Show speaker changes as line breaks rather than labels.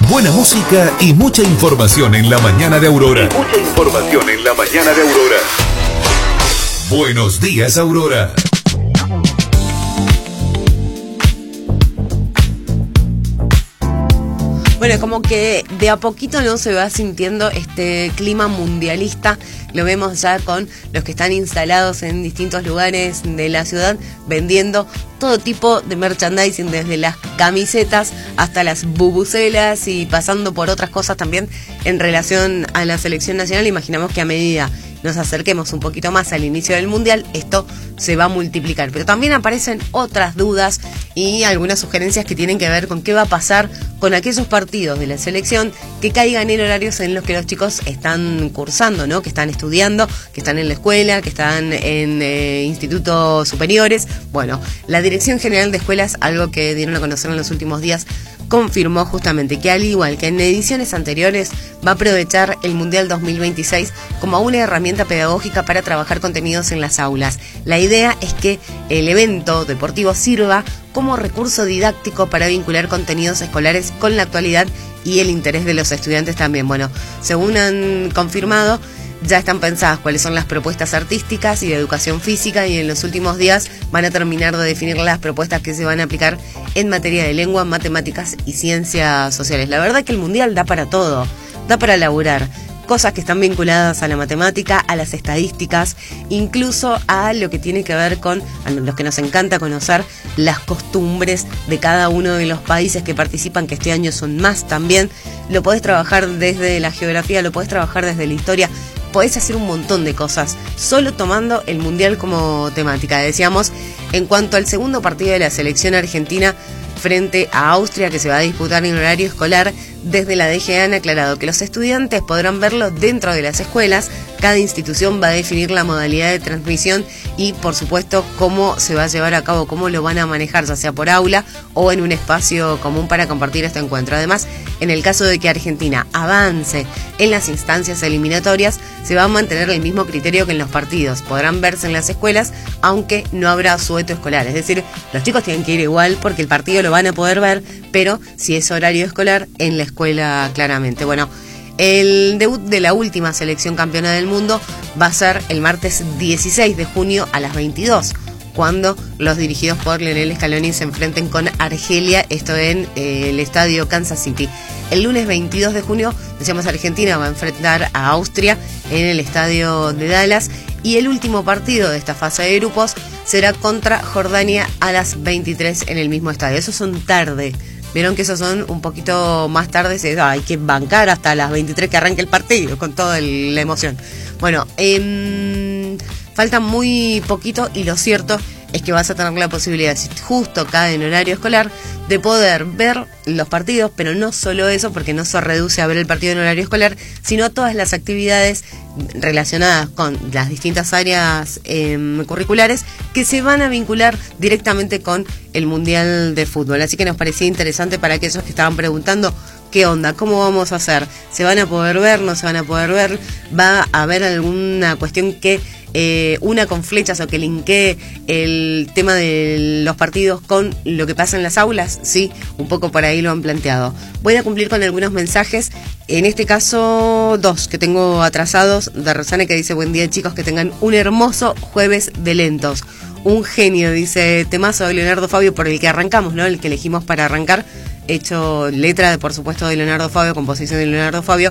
Buena música y mucha información en la mañana de Aurora. Buenos días, Aurora.
Bueno, como que de a poquito no se va sintiendo este clima mundialista. Lo vemos ya con los que están instalados en distintos lugares de la ciudad vendiendo todo tipo de merchandising, desde las camisetas hasta las bubucelas y pasando por otras cosas también en relación a la selección nacional. Imaginamos que a medida nos acerquemos un poquito más al inicio del Mundial, esto se va a multiplicar. Pero también aparecen otras dudas y algunas sugerencias que tienen que ver con qué va a pasar con aquellos partidos de la selección que caigan en horarios en los que los chicos están cursando, ¿no? Que están estudiando, que están en la escuela, que están en institutos superiores. Bueno, la Dirección General de Escuelas, algo que dieron a conocer en los últimos días, confirmó justamente que al igual que en ediciones anteriores va a aprovechar el Mundial 2026 como una herramienta pedagógica para trabajar contenidos en las aulas. La idea es que el evento deportivo sirva como recurso didáctico para vincular contenidos escolares con la actualidad y el interés de los estudiantes también. Bueno, según han confirmado, ya están pensadas cuáles son las propuestas artísticas y de educación física, y en los últimos días van a terminar de definir las propuestas que se van a aplicar en materia de lengua, matemáticas y ciencias sociales. La verdad es que el Mundial da para todo, da para laburar. Cosas que están vinculadas a la matemática, a las estadísticas, incluso a lo que tiene que ver con, a los que nos encanta conocer, las costumbres de cada uno de los países que participan, que este año son más también. Lo podés trabajar desde la geografía, lo podés trabajar desde la historia, podés hacer un montón de cosas, solo tomando el Mundial como temática. Decíamos, en cuanto al segundo partido de la selección argentina frente a Austria, que se va a disputar en horario escolar, desde la DGA han aclarado que los estudiantes podrán verlo dentro de las escuelas. Cada institución va a definir la modalidad de transmisión y, por supuesto, cómo se va a llevar a cabo, cómo lo van a manejar, ya sea por aula o en un espacio común para compartir este encuentro. Además, en el caso de que Argentina avance en las instancias eliminatorias, se va a mantener el mismo criterio que en los partidos. Podrán verse en las escuelas, aunque no habrá asueto escolar. Es decir, los chicos tienen que ir igual porque el partido lo van a poder ver, pero si es horario escolar, en la escuela claramente. Bueno, el debut de la última selección campeona del mundo va a ser el martes 16 de junio a las 22, cuando los dirigidos por Lionel Scaloni se enfrenten con Argelia, esto en el estadio Kansas City. El lunes 22 de junio, decíamos, Argentina va a enfrentar a Austria en el estadio de Dallas, y el último partido de esta fase de grupos será contra Jordania a las 23 en el mismo estadio. Esos son tarde. Vieron que esos son un poquito más tarde, hay que bancar hasta las 23 que arranque el partido, con toda la emoción. Bueno, falta muy poquito, y lo cierto es que vas a tener la posibilidad, si justo cae en horario escolar, de poder ver los partidos, pero no solo eso, porque no se reduce a ver el partido en horario escolar, sino todas las actividades relacionadas con las distintas áreas curriculares que se van a vincular directamente con el Mundial de Fútbol. Así que nos parecía interesante para aquellos que estaban preguntando ¿qué onda? ¿Cómo vamos a hacer? ¿Se van a poder ver? ¿No se van a poder ver? ¿Va a haber alguna cuestión que una con flechas o que linkee el tema de los partidos con lo que pasa en las aulas? Sí, un poco por ahí lo han planteado. Voy a cumplir con algunos mensajes, en este caso 2 que tengo atrasados, de Rosana, que dice: buen día chicos, que tengan un hermoso jueves de lentos. Un genio, dice, temazo de Leonardo Fabio, por el que arrancamos, ¿no? El que elegimos para arrancar, hecho letra, por supuesto, de Leonardo Fabio, composición de Leonardo Fabio.